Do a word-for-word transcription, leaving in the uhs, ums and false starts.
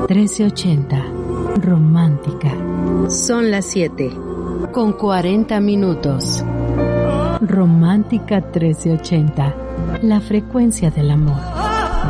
trece ochenta. Romántica. Son las siete. Con cuarenta minutos. Romántica trece ochenta. La frecuencia del amor.